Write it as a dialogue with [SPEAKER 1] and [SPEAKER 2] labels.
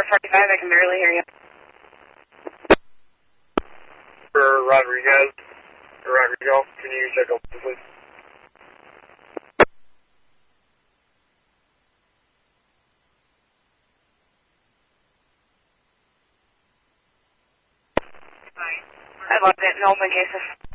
[SPEAKER 1] 45, I can barely hear you.
[SPEAKER 2] For Rodrigo, can you check up, please?
[SPEAKER 1] I loved it. No open cases.